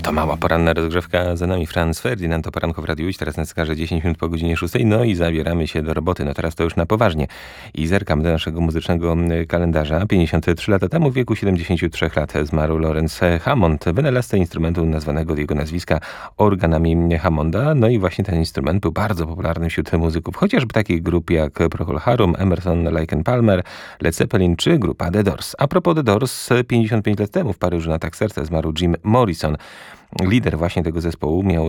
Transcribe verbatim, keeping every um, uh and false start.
To mała poranna rozgrzewka, za nami Franz Ferdynand, to poranko w Radiu Łódź, teraz na zegarze dziesięć minut po godzinie szóstej, no i zabieramy się do roboty, no teraz to już na poważnie. I zerkam do naszego muzycznego kalendarza. pięćdziesiąt trzy lata temu, w wieku siedemdziesięciu trzech lat, zmarł Lawrence Hammond, wynalazca instrumentu nazwanego od jego nazwiska organami Hammonda. No i właśnie ten instrument był bardzo popularny wśród muzyków, chociażby takich grup jak Procol Harum, Emerson, Lake and Palmer, Led Zeppelin czy grupa The Doors. A propos The Doors, pięćdziesiąt pięć lat temu w Paryżu na atak serca zmarł Jim Morrison. Lider właśnie tego zespołu miał